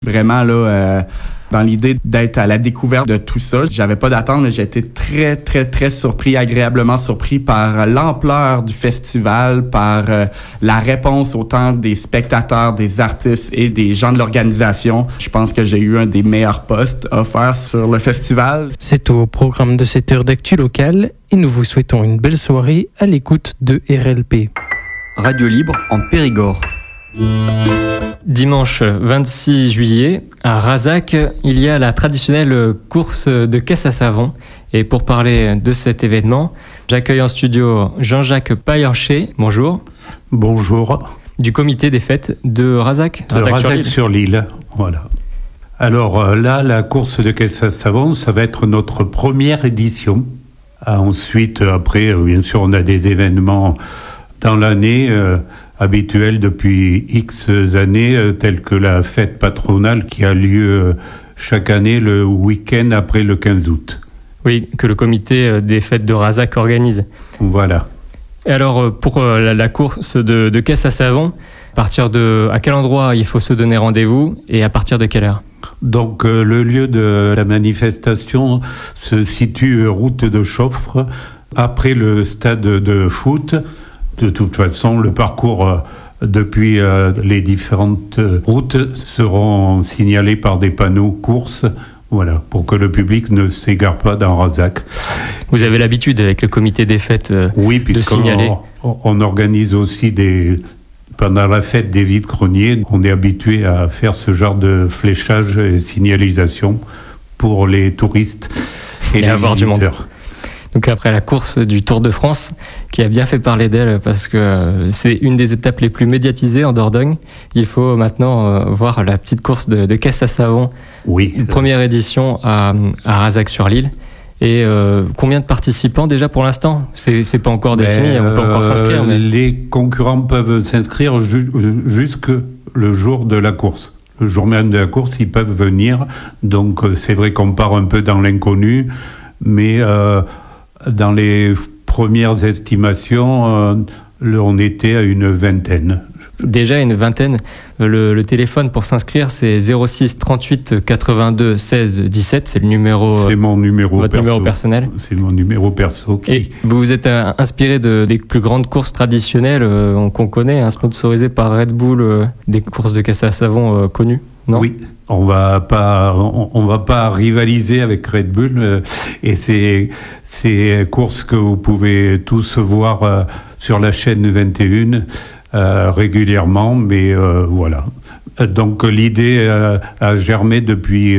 Vraiment, là, dans l'idée d'être à la découverte de tout ça, j'avais pas d'attente, mais j'ai été très, très, très surpris, agréablement surpris par l'ampleur du festival, par la réponse autant des spectateurs, des artistes et des gens de l'organisation. Je pense que j'ai eu un des meilleurs postes offerts sur le festival. C'est au programme de cette heure d'actu locale et nous vous souhaitons une belle soirée à l'écoute de RLP. Radio Libre en Périgord. Dimanche 26 juillet, à Razac, il y a la traditionnelle course de caisse à savon. Et pour parler de cet événement, j'accueille en studio Jean-Jacques Paillancher. Bonjour. Bonjour. Du comité des fêtes de Razac. Razac-sur-l'Île, voilà. Alors là, la course de caisse à savon, ça va être notre première édition. Ensuite, après, bien sûr, on a des événements dans l'année habituels depuis X années, tels que la fête patronale qui a lieu chaque année le week-end après le 15 août. Oui, que le comité des fêtes de Razac organise. Voilà. Et alors, pour la course de caisse à savon, à quel endroit il faut se donner rendez-vous et à partir de quelle heure ? Donc, le lieu de la manifestation se situe route de Chaufre, après le stade de foot. De toute façon, le parcours depuis les différentes routes seront signalés par des panneaux courses, voilà, pour que le public ne s'égare pas dans Razac. Vous avez l'habitude avec le comité des fêtes de signaler. On organise aussi pendant la fête des vide-greniers, on est habitué à faire ce genre de fléchage et signalisation pour les touristes et les avoir visiteurs. Du monde. Donc après la course du Tour de France, qui a bien fait parler d'elle parce que c'est une des étapes les plus médiatisées en Dordogne, il faut maintenant voir la petite course de caisse à savon. Oui. Une première édition à Razac-sur-l'Île. Et combien de participants déjà pour l'instant ? C'est pas encore défini, on peut encore s'inscrire. Mais... Les concurrents peuvent s'inscrire jusque le jour de la course. Le jour même de la course, ils peuvent venir. Donc c'est vrai qu'on part un peu dans l'inconnu, mais dans les premières estimations, on était à une vingtaine. Déjà une vingtaine. Le téléphone pour s'inscrire, c'est 06 38 82 16 17. C'est le numéro. C'est mon numéro votre numéro personnel. C'est mon numéro perso. Et vous vous êtes inspiré des plus grandes courses traditionnelles qu'on connaît, sponsorisées par Red Bull, des courses de caisse à savon connues, non ? Oui. On va pas rivaliser avec Red Bull et ces courses que vous pouvez tous voir sur la chaîne 21 régulièrement, mais voilà. Donc l'idée a germé depuis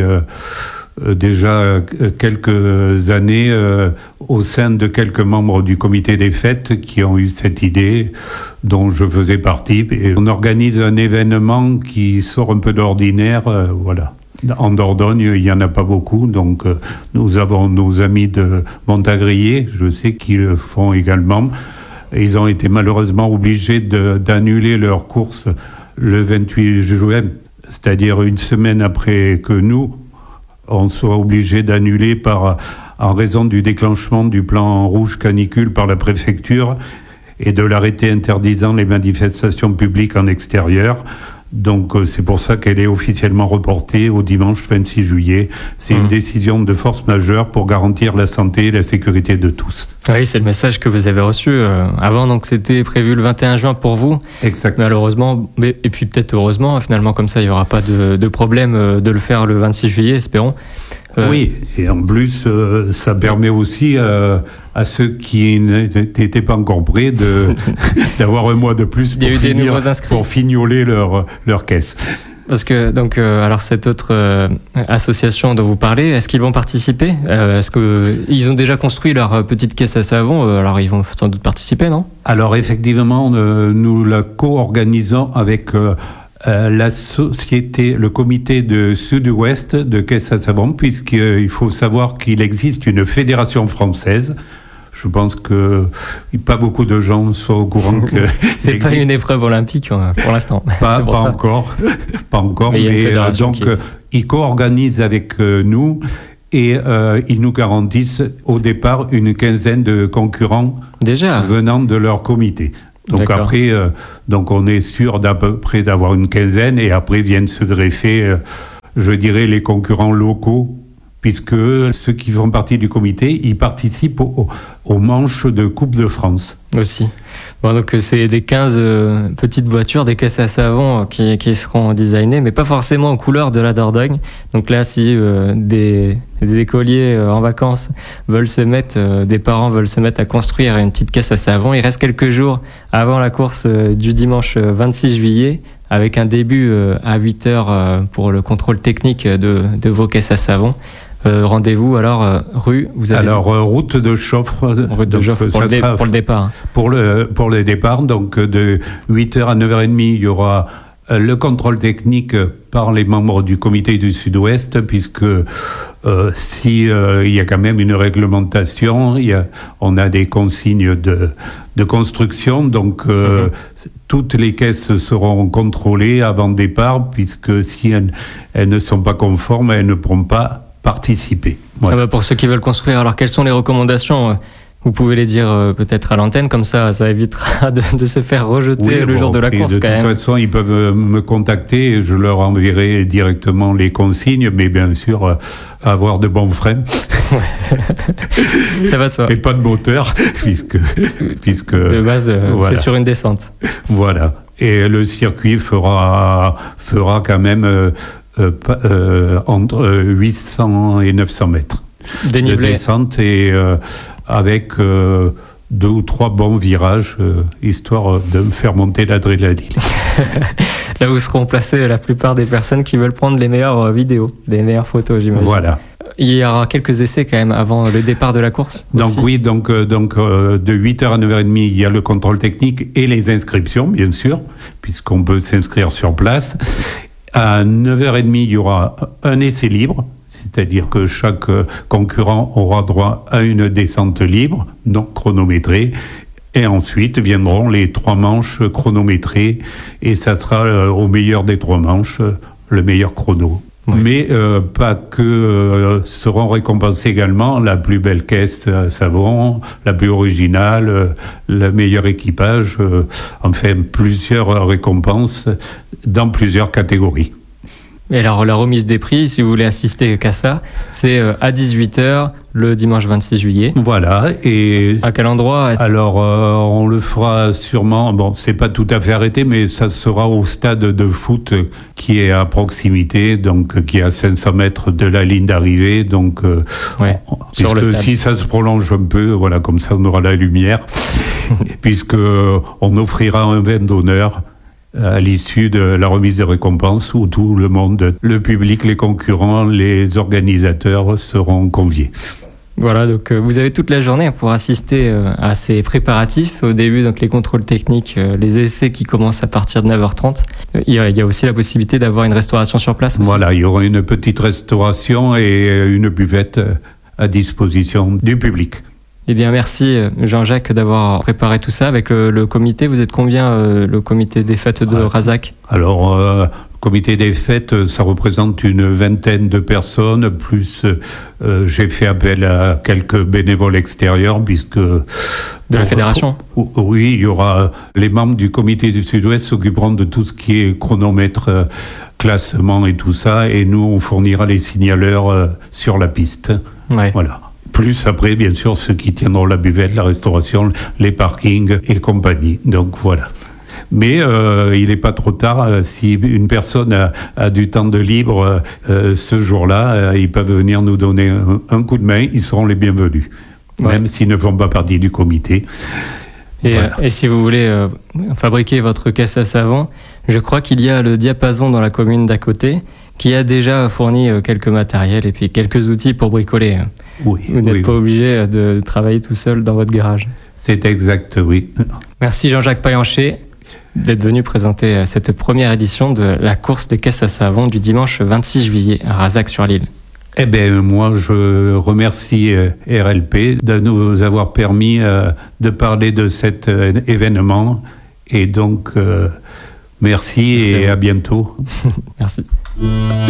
déjà quelques années au sein de quelques membres du comité des fêtes qui ont eu cette idée, dont je faisais partie. Et on organise un événement qui sort un peu d'ordinaire, voilà. En Dordogne, il n'y en a pas beaucoup, donc nous avons nos amis de Montagrier, je sais qu'ils le font également. Ils ont été malheureusement obligés d'annuler leur course le 28 juin, c'est-à-dire une semaine après que nous, on soit obligés d'annuler en raison du déclenchement du plan rouge canicule par la préfecture et de l'arrêté interdisant les manifestations publiques en extérieur. Donc c'est pour ça qu'elle est officiellement reportée au dimanche 26 juillet. C'est une décision de force majeure pour garantir la santé et la sécurité de tous. Oui, c'est le message que vous avez reçu. Avant, donc, c'était prévu le 21 juin pour vous. Exact. Malheureusement, et puis peut-être heureusement, finalement, comme ça, il n'y aura pas de problème de le faire le 26 juillet, espérons. Oui, et en plus, ça permet aussi à ceux qui n'étaient pas encore prêts d'avoir un mois de plus pour fignoler leur caisse. Parce que, donc, alors cette autre association dont vous parlez, est-ce qu'ils vont participer ? Est-ce qu'ils ont déjà construit leur petite caisse à savon ? Alors, ils vont sans doute participer, non ? Alors, effectivement, nous la co-organisons avec la société, le comité de Sud-Ouest de caisse à savon, puisqu'il faut savoir qu'il existe une fédération française. Je pense que pas beaucoup de gens sont au courant que c'est pas une épreuve olympique pour l'instant. Pas encore, mais donc ils co-organisent avec nous et ils nous garantissent au départ une quinzaine de concurrents venant de leur comité. Donc d'accord. Après, donc on est sûr d'à peu près d'avoir une quinzaine et après viennent se greffer je dirais, les concurrents locaux, puisque ceux qui font partie du comité, ils participent aux manches de Coupe de France. Aussi. Bon, donc c'est des 15 petites voitures, des caisses à savon qui seront designées, mais pas forcément aux couleurs de la Dordogne. Donc là, si des écoliers en vacances veulent se mettre, des parents veulent se mettre à construire une petite caisse à savon, il reste quelques jours avant la course du dimanche 26 juillet, avec un début à 8h pour le contrôle technique de vos caisses à savon. Rendez-vous alors rue, vous avez route de Joffre. Route de Joffre pour le départ. Pour le départ, donc de 8h à 9h30, il y aura le contrôle technique par les membres du comité du Sud-Ouest, puisque il y a quand même une réglementation, on a des consignes de construction, donc toutes les caisses seront contrôlées avant le départ, puisque si elles ne sont pas conformes, elles ne pourront pas participer. Voilà. Pour ceux qui veulent construire, alors quelles sont les recommandations ? Vous pouvez les dire peut-être à l'antenne, comme ça évitera de se faire rejeter jour de la course. De toute façon, ils peuvent me contacter et je leur enverrai directement les consignes, mais bien sûr, avoir de bons freins. Ça va de soi. Et pas de moteur, puisque de base, voilà. C'est sur une descente. Voilà. Et le circuit fera quand même entre 800 et 900 mètres dénivelé. De descente et avec 2 ou 3 bons virages, histoire de me faire monter l'adrénaline. Là où seront placées la plupart des personnes qui veulent prendre les meilleures vidéos, les meilleures photos, j'imagine. Voilà. Il y aura quelques essais quand même avant le départ de la course. Donc aussi. Oui, donc de 8h à 9h30, il y a le contrôle technique et les inscriptions, bien sûr, puisqu'on peut s'inscrire sur place. À 9h30, il y aura un essai libre, c'est-à-dire que chaque concurrent aura droit à une descente libre, donc chronométrée. Et ensuite viendront les 3 manches chronométrées, et ça sera au meilleur des 3 manches, le meilleur chrono. Oui. Mais pas que seront récompensés également la plus belle caisse à savon, la plus originale, le meilleur équipage, enfin plusieurs récompenses dans plusieurs catégories. Et alors la remise des prix, si vous voulez assister qu'à ça, c'est à 18h le dimanche 26 juillet. Voilà. Et à quel endroit ? Alors on le fera sûrement, bon c'est pas tout à fait arrêté, mais ça sera au stade de foot qui est à proximité, donc qui est à 500 mètres de la ligne d'arrivée, donc sur le stade. Si ça se prolonge un peu, voilà, comme ça on aura la lumière, puisque on offrira un vin d'honneur à l'issue de la remise des récompenses, où tout le monde, le public, les concurrents, les organisateurs seront conviés. Voilà, donc vous avez toute la journée pour assister à ces préparatifs. Au début, donc les contrôles techniques, les essais qui commencent à partir de 9h30. Il y a aussi la possibilité d'avoir une restauration sur place aussi. Voilà, il y aura une petite restauration et une buvette à disposition du public. Eh bien, merci Jean-Jacques d'avoir préparé tout ça avec le comité. Vous êtes combien, le comité des fêtes de Razac ? Alors, le comité des fêtes, ça représente une 20aine de personnes, plus j'ai fait appel à quelques bénévoles extérieurs, puisque... De la fédération ? Oui, il y aura les membres du comité du Sud-Ouest s'occuperont de tout ce qui est chronomètre, classement et tout ça, et nous, on fournira les signaleurs sur la piste. Ouais. Voilà. Plus après, bien sûr, ceux qui tiendront la buvette, la restauration, les parkings et compagnie. Donc voilà. Mais il n'est pas trop tard. Si une personne a du temps de libre ce jour-là, ils peuvent venir nous donner un coup de main. Ils seront les bienvenus, même s'ils ne font pas partie du comité. Et si vous voulez fabriquer votre caisse à savon, je crois qu'il y a le Diapason dans la commune d'à côté qui a déjà fourni quelques matériels et puis quelques outils pour bricoler. Oui, vous n'êtes pas obligé de travailler tout seul dans votre garage. C'est exact, oui. Merci Jean-Jacques Paillancher d'être venu présenter cette première édition de la course des caisses à savon du dimanche 26 juillet à Razac-sur-l'Isle. Eh bien, moi, je remercie RLP de nous avoir permis de parler de cet événement. Et donc, merci et à bientôt. Merci.